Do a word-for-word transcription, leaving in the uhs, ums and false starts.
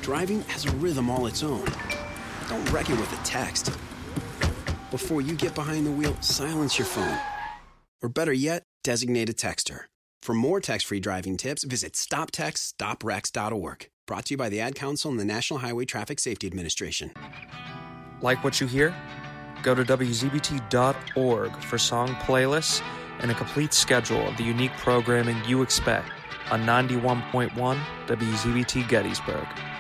Driving has a rhythm all its own. Don't wreck it with a text. Before you get behind the wheel, silence your phone. Or better yet, designate a texter. For more text-free driving tips, visit stop text stop wrecks dot org. Brought to you by the Ad Council and the National Highway Traffic Safety Administration. Like what you hear? Go to W Z B T dot org for song playlists and a complete schedule of the unique programming you expect on ninety-one point one W Z B T Gettysburg.